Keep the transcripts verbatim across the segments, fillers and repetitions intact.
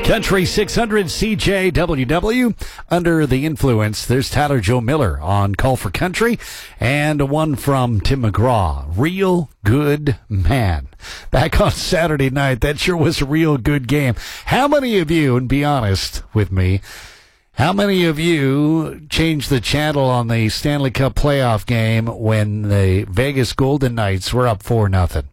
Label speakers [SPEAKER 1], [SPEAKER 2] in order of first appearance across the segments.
[SPEAKER 1] Country six hundred C J W W, Under the Influence. There's Tyler Joe Miller on Call for Country, and one from Tim McGraw, Real Good Man. Back on Saturday night, that sure was a real good game. How many of you, and be honest with me, how many of you changed the channel on the Stanley Cup playoff game when the Vegas Golden Knights were up four nothing?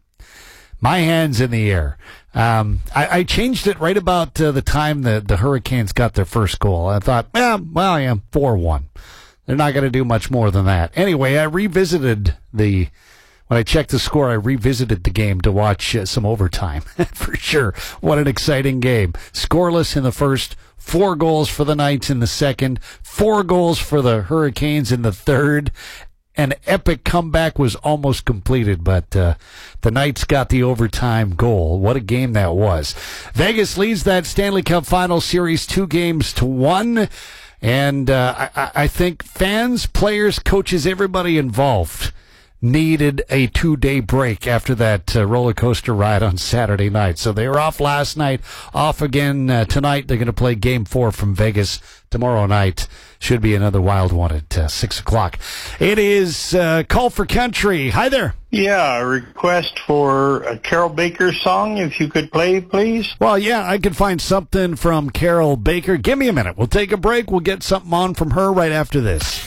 [SPEAKER 1] My hand's in the air. Um, I, I changed it right about uh, the time that the Hurricanes got their first goal. I thought, eh, well, I am four one. They're not going to do much more than that. Anyway, I revisited the, when I checked the score, I revisited the game to watch uh, some overtime. For sure. What an exciting game. Scoreless in the first, four goals for the Knights in the second, four goals for the Hurricanes in the third. An epic comeback was almost completed, but uh, the Knights got the overtime goal. What a game that was. Vegas leads that Stanley Cup Final Series two games to one. And uh, I, I think fans, players, coaches, everybody involved needed a two-day break after that uh, roller coaster ride on Saturday night. So they were off last night, off again uh, tonight. They're going to play game four from Vegas tomorrow night. Should be another wild one at uh, six o'clock. It is uh, Call for Country. Hi there.
[SPEAKER 2] Yeah, a request for a Carol Baker song, if you could play, please.
[SPEAKER 1] Well, yeah, I could find something from Carol Baker. Give me a minute. We'll take a break. We'll get something on from her right after this.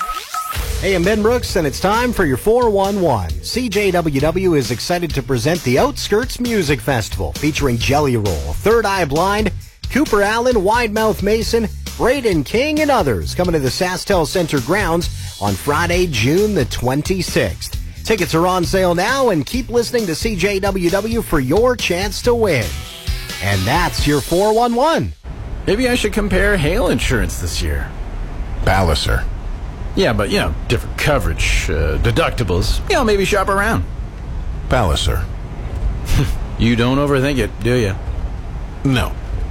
[SPEAKER 3] Hey, I'm Ben Brooks, and it's time for your four one one. C J W W is excited to present the Outskirts Music Festival, featuring Jelly Roll, Third Eye Blind, Cooper Allen, Wide Mouth Mason, Braden King, and others, coming to the SaskTel Center grounds on Friday, June the twenty-sixth. Tickets are on sale now, and keep listening to C J W W for your chance to win. And that's your four one one.
[SPEAKER 4] Maybe I should compare hail insurance this year.
[SPEAKER 5] Palliser.
[SPEAKER 4] Yeah, but, you know, different coverage, uh, deductibles. You know, maybe shop around.
[SPEAKER 5] Palliser.
[SPEAKER 4] You don't overthink it, do you?
[SPEAKER 5] No.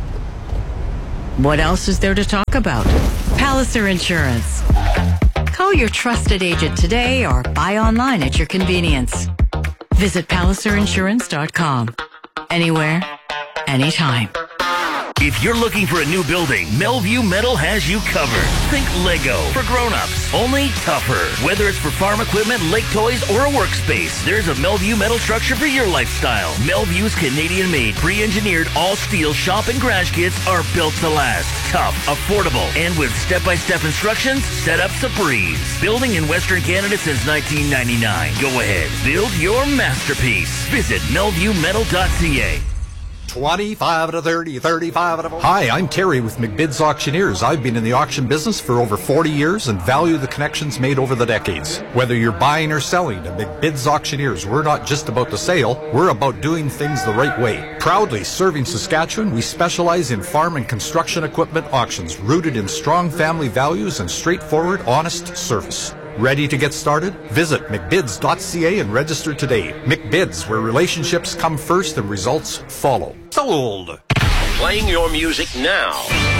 [SPEAKER 6] What else is there to talk about? Palliser Insurance. Call your trusted agent today or buy online at your convenience. Visit Palliser Insurance dot com. Anywhere, anytime.
[SPEAKER 7] If you're looking for a new building, Melview Metal has you covered. Think Lego for grown-ups, only tougher. Whether it's for farm equipment, lake toys, or a workspace, there's a Melview Metal structure for your lifestyle. Melview's Canadian-made, pre-engineered, all-steel shop and garage kits are built to last. Tough, affordable, and with step-by-step instructions, setup's a breeze. Building in Western Canada since nineteen ninety-nine. Go ahead, build your masterpiece. Visit Melview Metal dot c a.
[SPEAKER 8] twenty-five to thirty, thirty-five to forty. Hi, I'm Terry with McBid's Auctioneers. I've been in the auction business for over forty years and value the connections made over the decades. Whether you're buying or selling, at McBid's Auctioneers, we're not just about the sale, we're about doing things the right way. Proudly serving Saskatchewan, we specialize in farm and construction equipment auctions rooted in strong family values and straightforward, honest service. Ready to get started? Visit McBids dot c a and register today. McBids, where relationships come first and results follow. Sold!
[SPEAKER 9] Playing your music now.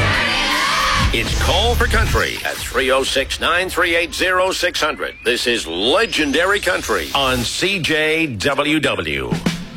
[SPEAKER 9] It's Call for Country at three oh six, nine three eight, oh six hundred. This is Legendary Country on C J W W.